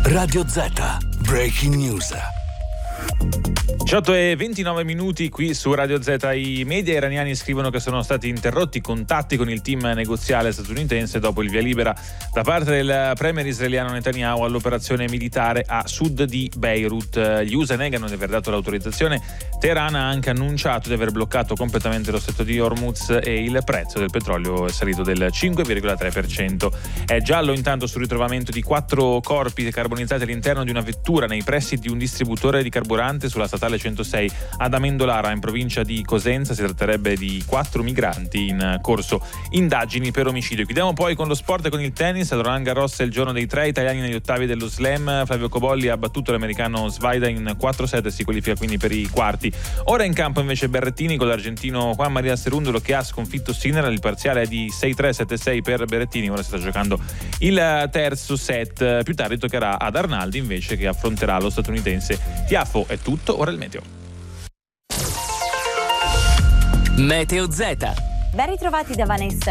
Radio Z, Breaking News. 18:29 qui su Radio Z. I media iraniani scrivono che sono stati interrotti i contatti con il team negoziale statunitense dopo il via libera da parte del premier israeliano Netanyahu all'operazione militare a sud di Beirut. Gli USA negano di aver dato l'autorizzazione. Teheran ha anche annunciato di aver bloccato completamente lo stretto di Hormuz e il prezzo del petrolio è salito del 5,3%. È giallo intanto sul ritrovamento di 4 corpi carbonizzati all'interno di una vettura nei pressi di un distributore di carburante sulla statale 106 ad Amendolara in provincia di Cosenza. Si tratterebbe di 4 migranti in corso indagini per omicidio. Chiudiamo poi con lo sport e con il tennis. Ad Roland Garros è il giorno dei 3 italiani negli ottavi dello slam. Flavio Cobolli ha battuto l'americano Svaida in 4-7 e si qualifica quindi per i quarti. Ora in campo invece Berrettini con l'argentino Juan María Cerúndolo che ha sconfitto Sinner. Il parziale è di 6-3, 7-6 per Berrettini. Ora si sta giocando il terzo set. Più tardi toccherà ad Arnaldi invece, che affronterà lo statunitense Tiafoe. È tutto, ora il meteo. Meteo Z. Ben ritrovati da Vanessa.